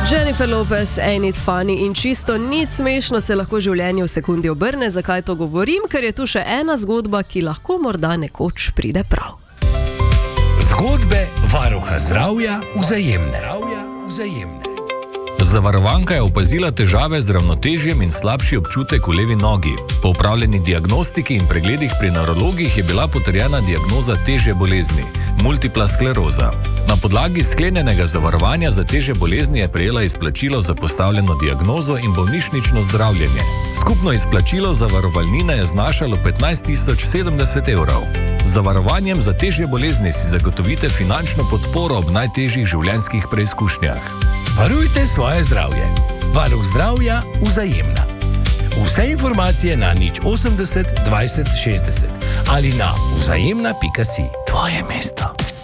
Jennifer Lopez, Ain't It Funny in čisto nič smešno se lahko življenje v sekundi obrne. Zakaj to govorim? Ker je tu še ena zgodba, ki lahko morda nekoč pride prav. Zgodbe varuha zdravja Vzajemne. Zavarovanka je opazila težave z ravnotežjem in slabši občutek v levi nogi. Po opravljeni diagnostiki in pregledih pri nevrologih je bila potrjena diagnoza težje bolezni – multipla skleroza. Na podlagi sklenjenega zavarovanja za težje bolezni je prejela izplačilo za postavljeno diagnozo in bolnišnično zdravljenje. Skupno izplačilo zavarovalnine je znašalo 15.070 evrov. Z zavarovanjem za težje bolezni si zagotovite finančno podporo ob najtežjih življenjskih preizkušnjah. Varujte svoje zdravje. Varuh zdravja Vzajemna. Vse informacije na 080 20 60 ali na vzajemna.si. Tvoje mesto.